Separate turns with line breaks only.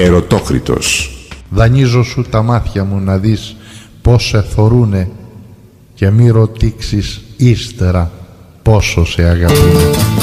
Ερωτόκριτος.
Δανείζω σου τα μάτια μου να δεις πως σε θωρούνε και μη ρωτήξεις ύστερα πόσο σε αγαπούν.